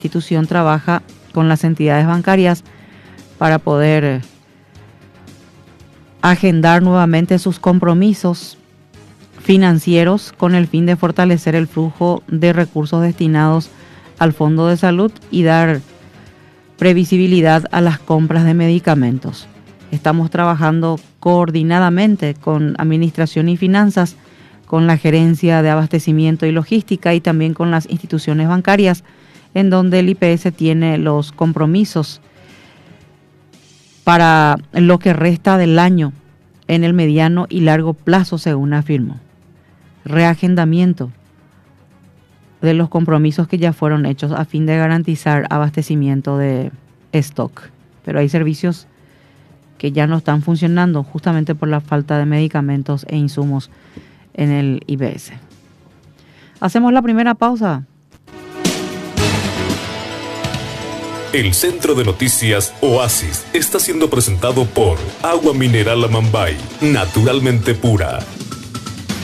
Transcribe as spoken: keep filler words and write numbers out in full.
institución trabaja con las entidades bancarias para poder agendar nuevamente sus compromisos financieros con el fin de fortalecer el flujo de recursos destinados al Fondo de Salud y dar previsibilidad a las compras de medicamentos. Estamos trabajando coordinadamente con Administración y Finanzas, con la Gerencia de Abastecimiento y Logística y también con las instituciones bancarias, en donde el I P S tiene los compromisos para lo que resta del año en el mediano y largo plazo, según afirmó. Reagendamiento de los compromisos que ya fueron hechos a fin de garantizar abastecimiento de stock. Pero hay servicios que ya no están funcionando justamente por la falta de medicamentos e insumos en el I P S. Hacemos la primera pausa. El Centro de Noticias Oasis está siendo presentado por Agua Mineral Amambay, naturalmente pura.